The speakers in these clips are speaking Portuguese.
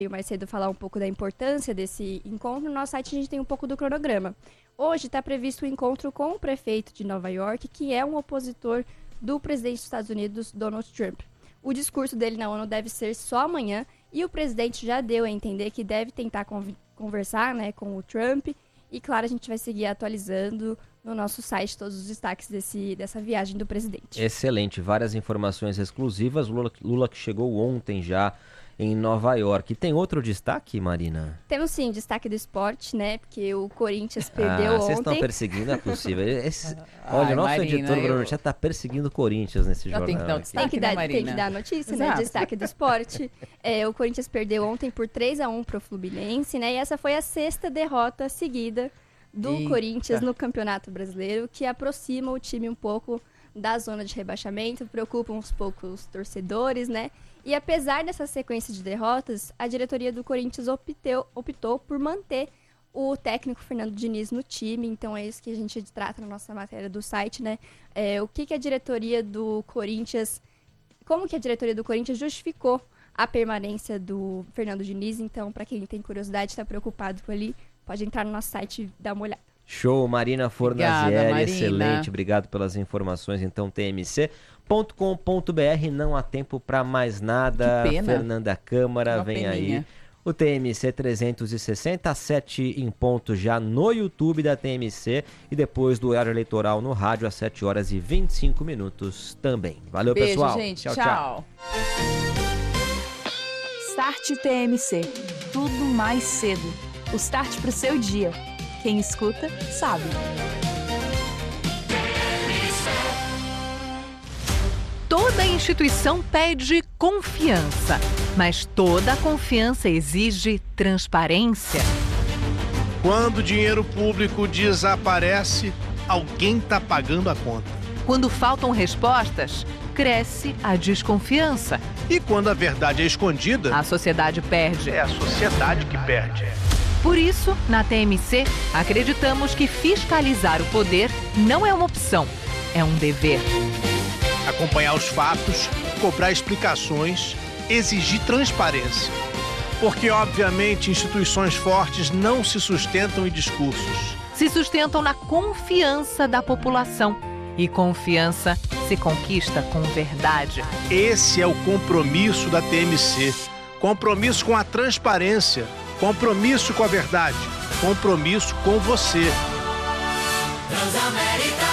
mais cedo falar um pouco da importância desse encontro, no nosso site a gente tem um pouco do cronograma. Hoje está previsto o encontro com o prefeito de Nova York, que é um opositor do presidente dos Estados Unidos, Donald Trump. O discurso dele na ONU deve ser só amanhã e o presidente já deu a entender que deve tentar conversar, né, com o Trump. E, claro, a gente vai seguir atualizando no nosso site todos os destaques dessa viagem do presidente. Excelente, várias informações exclusivas. Lula que chegou ontem já em Nova York. E tem outro destaque, Marina? Temos sim, destaque do esporte, né? Porque o Corinthians perdeu ontem. Vocês estão perseguindo, não é possível. Olha, o nosso Marina, editor Bruno já está perseguindo o Corinthians nesse jornal. Tem que dar a notícia, né? Destaque do esporte. O Corinthians perdeu ontem por 3-1 pro Fluminense, né? E essa foi a 6ª derrota seguida do Corinthians no Campeonato Brasileiro, que aproxima o time um pouco da zona de rebaixamento, preocupa uns poucos torcedores, né? E apesar dessa sequência de derrotas, a diretoria do Corinthians optou por manter o técnico Fernando Diniz no time. Então é isso que a gente trata na nossa matéria do site, né? Como que a diretoria do Corinthians justificou a permanência do Fernando Diniz. Então, para quem tem curiosidade, está preocupado com ele, pode entrar no nosso site e dar uma olhada. Show, Marina Fornazieri, excelente, obrigado pelas informações. Então, tmc.com.br, não há tempo para mais nada. Fernanda Câmara, vem aí. O TMC 360, às 7 em ponto já no YouTube da TMC e depois do horário eleitoral no rádio às 7 horas e 25 minutos também. Valeu, beijo, pessoal. Gente. Tchau. Start TMC, tudo mais cedo. O start pro seu dia. Quem escuta, sabe. Toda instituição pede confiança, mas toda confiança exige transparência. Quando o dinheiro público desaparece, alguém está pagando a conta. Quando faltam respostas, cresce a desconfiança. E quando a verdade é escondida, a sociedade perde. É a sociedade que perde. Por isso, na TMC, acreditamos que fiscalizar o poder não é uma opção, é um dever. Acompanhar os fatos, cobrar explicações, exigir transparência. Porque, obviamente, instituições fortes não se sustentam em discursos. Se sustentam na confiança da população. E confiança se conquista com verdade. Esse é o compromisso da TMC. Compromisso com a transparência. Compromisso com a verdade. Compromisso com você. Transamérica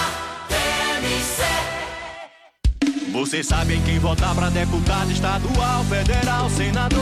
TMC. Vocês sabem quem votar para deputado estadual, federal, senador.